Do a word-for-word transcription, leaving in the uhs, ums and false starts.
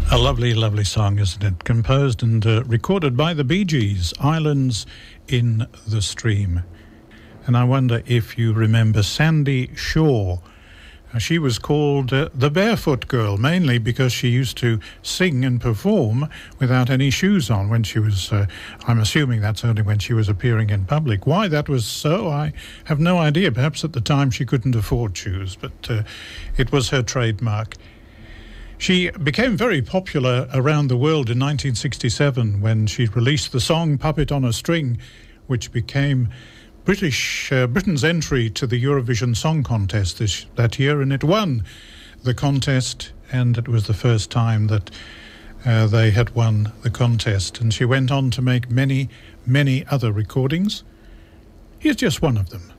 A lovely, lovely song, isn't it? Composed and uh, recorded by the Bee Gees, Islands in the Stream. And I wonder if you remember Sandy Shaw. Uh, she was called uh, the Barefoot Girl, mainly because she used to sing and perform without any shoes on when she was, uh, I'm assuming that's only when she was appearing in public. Why that was so, I have no idea. Perhaps at the time she couldn't afford shoes, but uh, it was her trademark. She became very popular around the world in nineteen sixty-seven when she released the song Puppet on a String, which became British uh, Britain's entry to the Eurovision Song Contest this, that year, and it won the contest, and it was the first time that uh, they had won the contest. And she went on to make many, many other recordings. Here's just one of them.